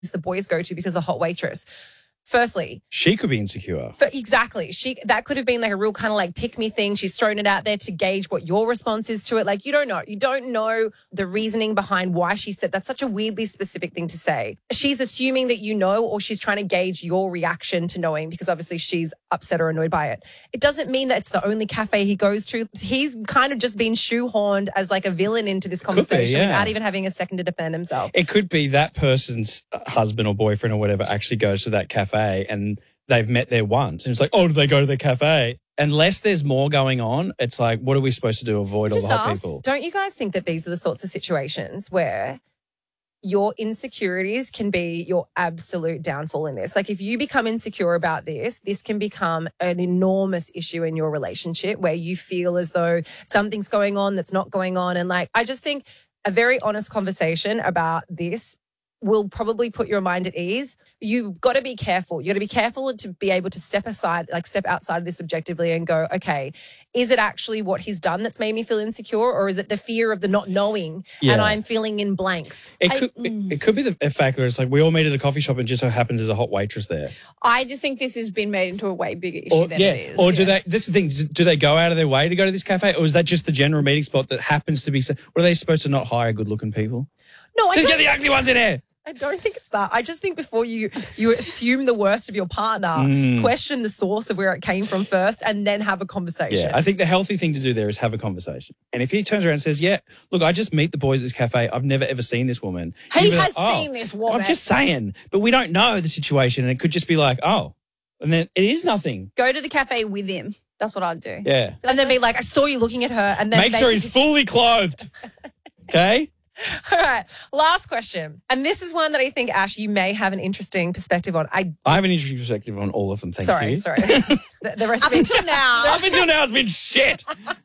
the boys go to because of the hot waitress. Firstly, she could be insecure. Exactly. That could have been like a real kind of like pick me thing. She's thrown it out there to gauge what your response is to it. Like, you don't know. You don't know the reasoning behind why she said that's such a weirdly specific thing to say. She's assuming that you know, or she's trying to gauge your reaction to knowing, because obviously she's upset or annoyed by it. It doesn't mean that it's the only cafe he goes to. He's kind of just been shoehorned as like a villain into this conversation without even having a second to defend himself. It could be that person's husband or boyfriend or whatever actually goes to that cafe and they've met there once. And it's like, oh, do they go to the cafe? Unless there's more going on, it's like, what are we supposed to do? Avoid all the hot people? Don't you guys think that these are the sorts of situations where your insecurities can be your absolute downfall in this? Like, if you become insecure about this can become an enormous issue in your relationship where you feel as though something's going on that's not going on. And like, I just think a very honest conversation about this will probably put your mind at ease. You've got to be careful. You got to be careful to be able to step outside of this objectively and go, okay, is it actually what he's done that's made me feel insecure, or is it the fear of the not knowing and I'm feeling in blanks? It could be the fact that it's like we all meet at a coffee shop and just so happens there's a hot waitress there. I just think this has been made into a way bigger issue than it is. Or do they, that's the thing, do they go out of their way to go to this cafe, or is that just the general meeting spot that happens to be, what, are they supposed to not hire good looking people? No, just get the ugly ones in there. I don't think it's that. I just think before you assume the worst of your partner, question the source of where it came from first, and then have a conversation. Yeah, I think the healthy thing to do there is have a conversation. And if he turns around and says, yeah, look, I just meet the boys at this cafe. I've never ever seen this woman. He has seen this woman. I'm just saying. But we don't know the situation. And it could just be like, oh, and then it is nothing. Go to the cafe with him. That's what I'd do. Yeah. And then be like, I saw you looking at her. And then make sure he's fully clothed. Okay? All right, last question. And this is one that I think, Ash, you may have an interesting perspective on. I have an interesting perspective on all of them, thank you. Sorry. The rest Up until now. Up until now has been shit.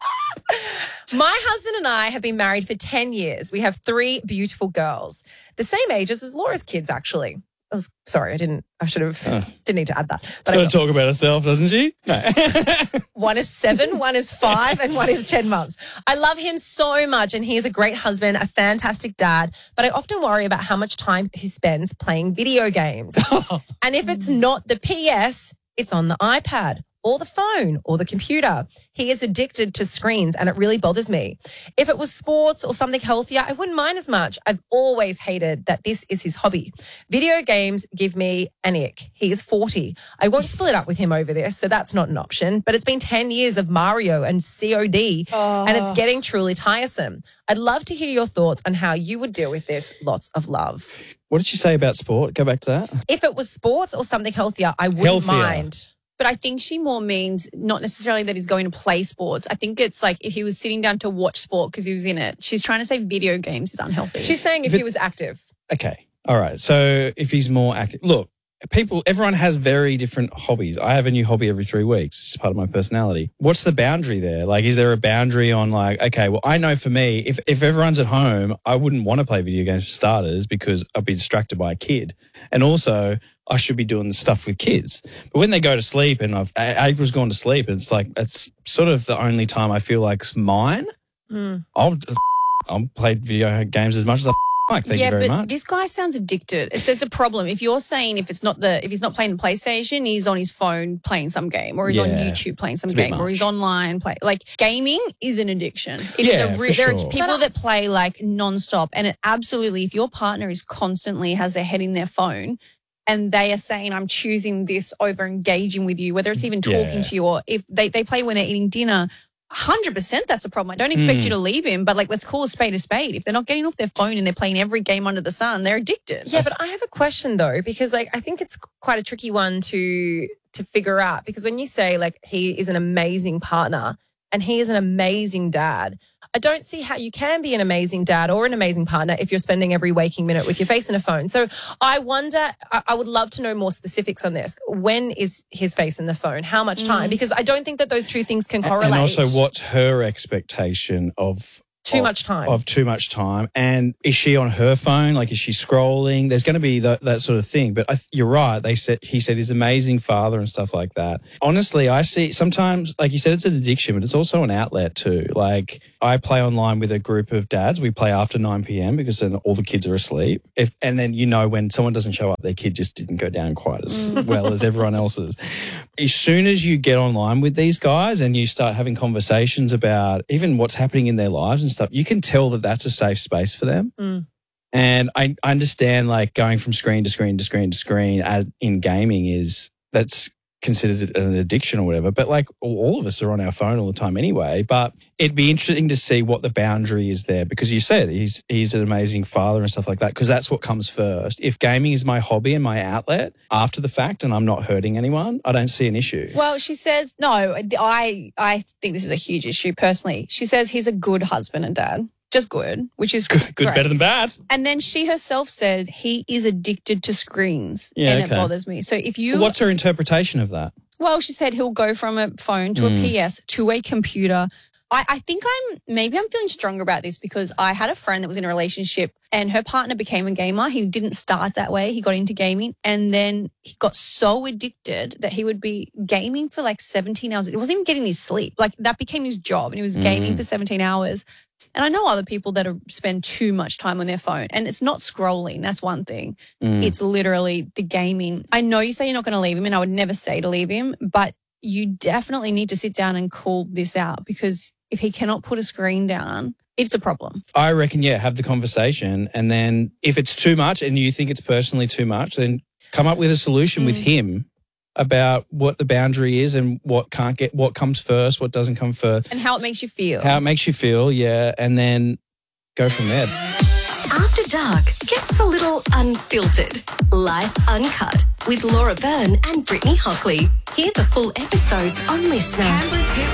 My husband and I have been married for 10 years. We have 3 beautiful girls, the same ages as Laura's kids, actually. Sorry, didn't need to add that. But She's got to talk about herself, doesn't she? No. One is 7, one is 5, and one is 10 months. I love him so much, and he is a great husband, a fantastic dad, but I often worry about how much time he spends playing video games. And if it's not the PS, it's on the iPad or the phone or the computer. He is addicted to screens, and it really bothers me. If it was sports or something healthier, I wouldn't mind as much. I've always hated that this is his hobby. Video games give me an ick. He is 40. I won't split up with him over this, so that's not an option. But it's been 10 years of Mario and COD, and it's getting truly tiresome. I'd love to hear your thoughts on how you would deal with this. Lots of love. What did you say about sport? Go back to that. If it was sports or something healthier, I wouldn't mind. But I think she more means not necessarily that he's going to play sports. I think it's like if he was sitting down to watch sport because he was in it. She's trying to say video games is unhealthy. She's saying if he was active. Okay. All right. So if he's more active. Look, everyone has very different hobbies. I have a new hobby every 3 weeks. It's part of my personality. What's the boundary there? Like, is there a boundary on like, okay, well, I know for me, if everyone's at home, I wouldn't want to play video games for starters because I'd be distracted by a kid. And also, I should be doing the stuff with kids. But when they go to sleep and April's gone to sleep, it's like, it's sort of the only time I feel like it's mine. I'll play video games as much as I like. Thank you very much. But this guy sounds addicted. It's a problem. If you're saying if he's not playing the PlayStation, he's on his phone playing some game, or he's on YouTube playing some game, or he's online playing. Like, gaming is an addiction. There are people that play like nonstop, and it absolutely, if your partner is constantly has their head in their phone, and they are saying, I'm choosing this over engaging with you, whether it's even talking to you, or if they play when they're eating dinner, 100% that's a problem. I don't expect you to leave him, but like, let's call a spade a spade. If they're not getting off their phone and they're playing every game under the sun, they're addicted. Yeah, but I have a question though, because like, I think it's quite a tricky one to figure out, because when you say like he is an amazing partner and he is an amazing dad, I don't see how you can be an amazing dad or an amazing partner if you're spending every waking minute with your face in a phone. So I wonder, I would love to know more specifics on this. When is his face in the phone? How much time? Because I don't think that those two things can correlate. And also, what's her expectation of Too much time. Of too much time. And is she on her phone? Like, is she scrolling? There's going to be that sort of thing. But you're right. He said he's an amazing father and stuff like that. Honestly, I see sometimes, like you said, it's an addiction, but it's also an outlet too. Like, I play online with a group of dads. We play after 9 p.m. because then all the kids are asleep. And then, when someone doesn't show up, their kid just didn't go down quite as well as everyone else's. As soon as you get online with these guys and you start having conversations about even what's happening in their lives and stuff, you can tell that that's a safe space for them. And I understand, like, going from screen to screen to screen to screen in gaming that's considered an addiction or whatever. But, like, all of us are on our phone all the time anyway. But it'd be interesting to see what the boundary is there, because you said he's an amazing father and stuff like that, because that's what comes first. If gaming is my hobby and my outlet after the fact and I'm not hurting anyone, I don't see an issue. Well, she says, no, I think this is a huge issue personally. She says he's a good husband and dad. Just good, which is good, better than bad. And then she herself said he is addicted to screens, and it bothers me. So what's her interpretation of that? Well, she said he'll go from a phone to a PS to a computer. I think I'm feeling stronger about this because I had a friend that was in a relationship and her partner became a gamer. He didn't start that way. He got into gaming and then he got so addicted that he would be gaming for like 17 hours. It wasn't even getting his sleep. Like, that became his job, and he was gaming for 17 hours. And I know other people that spend too much time on their phone, and it's not scrolling. That's one thing. It's literally the gaming. I know you say you're not going to leave him, and I would never say to leave him, but you definitely need to sit down and call this out, because if he cannot put a screen down, it's a problem. I reckon, have the conversation. And then if it's too much and you think it's personally too much, then come up with a solution with him about what the boundary is and what comes first, what doesn't come first. And how it makes you feel. And then go from there. After Dark gets a little unfiltered. Life Uncut with Laura Byrne and Brittany Hockley. Hear the full episodes on Listener. Canberra's hit